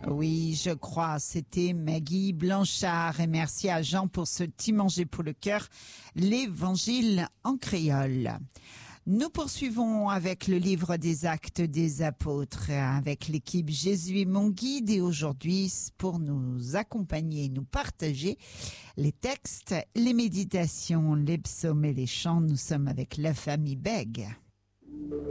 Oui, je crois, c'était Maggie Blanchard. Et merci à Jean pour ce petit manger pour le cœur, l'évangile en créole. Nous poursuivons avec le livre des Actes des Apôtres, avec l'équipe Jésus est mon guide. Et aujourd'hui, pour nous accompagner et nous partager les textes, les méditations, les psaumes et les chants, nous sommes avec la famille Bègue.